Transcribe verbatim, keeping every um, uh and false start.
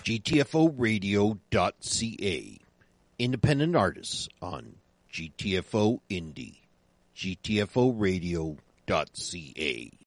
G T F O radio dot C A. Independent artists on G T F O Indie. G T F O radio dot C A.